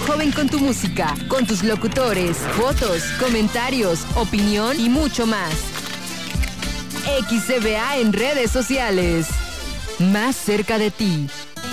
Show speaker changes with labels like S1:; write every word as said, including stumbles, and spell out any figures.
S1: joven con tu música, con tus locutores, fotos, comentarios, opinión y mucho más. X C B A en redes sociales. Más cerca de ti.